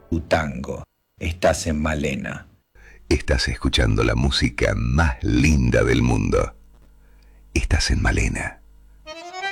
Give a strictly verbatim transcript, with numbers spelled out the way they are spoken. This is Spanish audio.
tu tango. Estás en Malena. Estás escuchando la música más linda del mundo. Estás en Malena.